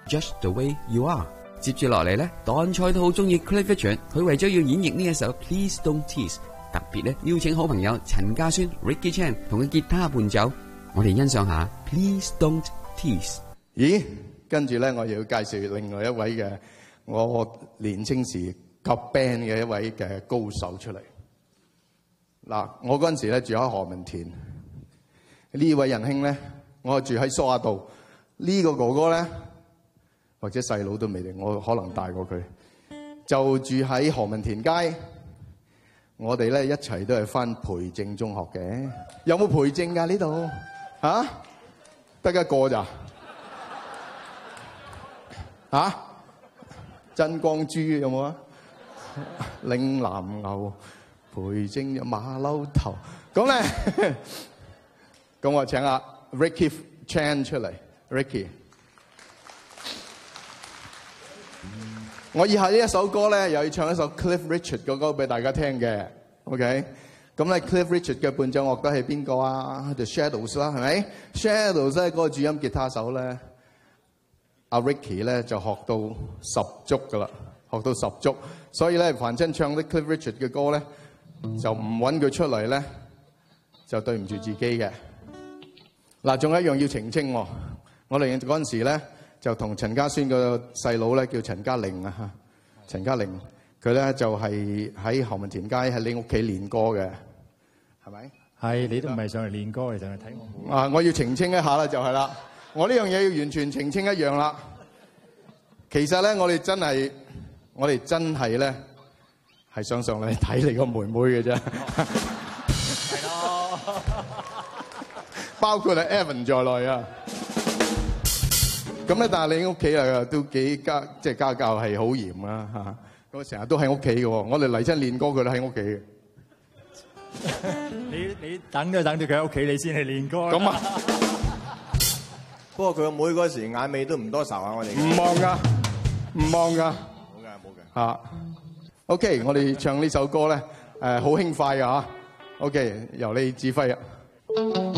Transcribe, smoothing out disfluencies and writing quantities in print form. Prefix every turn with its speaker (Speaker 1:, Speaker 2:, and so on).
Speaker 1: Just the Way You Are。接住落嚟咧，當賽都好中意 Cliff Richard， 佢為咗要演繹呢一首 Please Don't Tease， 特別咧邀請好朋友陳家孫 Ricky Chan 同佢吉他伴奏，我哋欣賞下 Please Don't Tease。
Speaker 2: 咦，跟住咧我又要介紹另外一位嘅我年青時夾 band 嘅一位嘅高手出嚟。嗱，我嗰陣時咧住喺何文田，呢位仁兄咧，我住喺蘇亞道，呢個哥哥咧。或者細佬都未定，我可能大過佢，就住喺何文田街。我哋咧一齊都係返培正中學嘅，有冇培正㗎呢度？嚇，得一個咋？嚇，真光珠有冇啊？嶺南牛，培正有馬騮頭。咁咧，咁我請阿 Ricky Chan 出嚟 ，Ricky。我以下呢一首歌咧，又要唱一首 Cliff Richard 嘅歌俾大家聽嘅 ，OK？ 咁咧 Cliff Richard 嘅伴奏樂隊係邊個啊 ？The Shadows 啦，係咪 ？Shadows 咧嗰個主音吉他手咧，阿 Ricky 咧就學到十足噶啦，學到十足。所以咧，凡親唱啲 Cliff Richard 嘅歌咧，就唔揾佢出嚟咧，就對唔住自己嘅。嗱，仲有一樣要澄清喎，我哋嗰陣時咧。就同陳家孫個細佬咧叫陳家玲啊嚇，陳家玲佢咧就係喺何文田街喺你屋企練歌嘅，係咪？係，你都唔係上嚟練歌，你上嚟睇我。啊，我要澄清一下啦，就係啦，我呢樣嘢要完全澄清一樣啦。其實咧，我哋真係咧係想上嚟睇你個妹妹嘅啫。係咯，包括係 Evan 在內啊。咁咧，但係你屋企啊都幾家教係好嚴啦嚇，咁成日都喺屋企嘅喎。我哋嚟親練歌，佢都喺屋企嘅。你等都等到佢喺屋企，你先去練歌。咁啊，不過佢個妹嗰時眼尾都唔多愁啊，我哋唔望㗎，唔望㗎，冇嘅嚇。OK， 我哋唱呢首歌咧，好輕快㗎嚇。OK， 由你指揮啊。